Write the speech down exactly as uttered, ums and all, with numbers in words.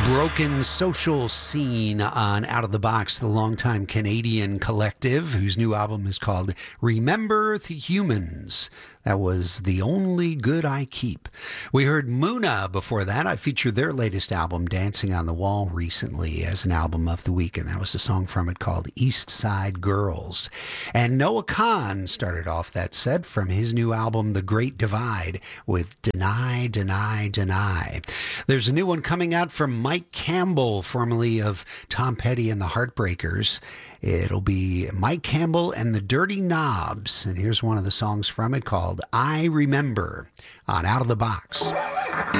Broken Social Scene on Out of the Box, the longtime Canadian collective whose new album is called Remember the Humans. That was The Only Good I Keep. We heard Muna before that. I featured their latest album, Dancing on the Wall, recently as an album of the week, and that was a song from it called East Side Girls. And Noah Kahan started off that set from his new album, The Great Divide, with Deny, Deny, Deny. There's a new one coming out from Mike Campbell, formerly of Tom Petty and the Heartbreakers. It'll be Mike Campbell and the Dirty Knobs, and here's one of the songs from it called I Remember on Out of the Box.